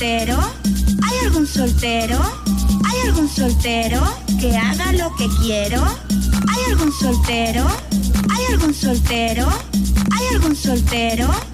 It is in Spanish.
soltero? ¿Hay algún soltero? ¿Hay algún soltero que haga lo que quiero? ¿Hay algún soltero? ¿Hay algún soltero? ¿Hay algún soltero?